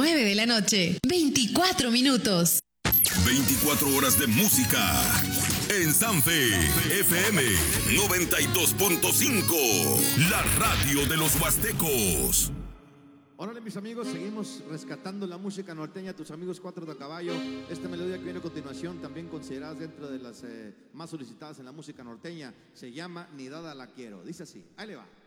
9 de la noche, 24 minutos. 24 horas de música en Sanfe FM 92.5, la radio de los huastecos. Órale, mis amigos, seguimos rescatando la música norteña. Tus amigos Cuatro de Caballo. Esta melodía que viene a continuación, también considerada dentro de las más solicitadas en la música norteña, se llama Ni dada la quiero. Dice así, ahí le va.